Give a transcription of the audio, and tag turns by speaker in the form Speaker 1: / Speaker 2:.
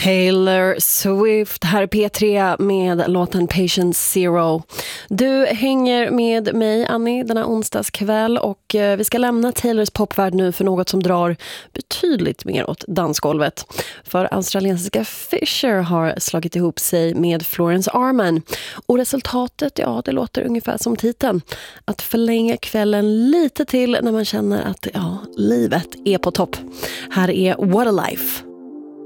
Speaker 1: Taylor Swift här i P3 med låten Patient Zero. Du hänger med mig, Annie, denna onsdagskväll och vi ska lämna Taylors popvärld nu för något som drar betydligt mer åt dansgolvet. För australiensiska Fisher har slagit ihop sig med Florence Arman och resultatet, ja, det låter ungefär som titeln. Att förlänga kvällen lite till när man känner att livet är på topp. Här är What a Life.